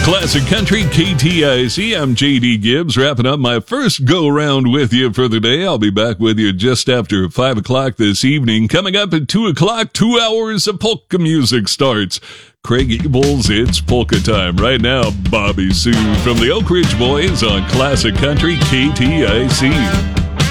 Classic Country KTIC. I'm JD Gibbs, wrapping up my first go-around with you for the day. I'll be back with you just after 5 o'clock this evening. Coming up at 2 o'clock, 2 hours of polka music starts. Craig Ebles, it's polka time. Right now, Bobby Sue from the Oak Ridge Boys on Classic Country KTIC.